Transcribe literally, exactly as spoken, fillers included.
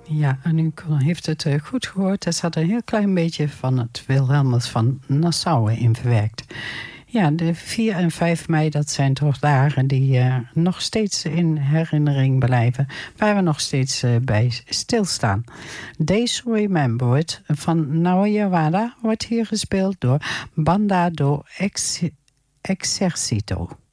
Ja, en u heeft het uh, goed gehoord. Er zat een heel klein beetje van het Wilhelmus van Nassau in verwerkt. Ja, de vier en vijf mei, dat zijn toch dagen die uh, nog steeds in herinnering blijven. Waar we nog steeds uh, bij stilstaan. Days Remembered van Naoya Wada wordt hier gespeeld door Banda do Ex- Exercito.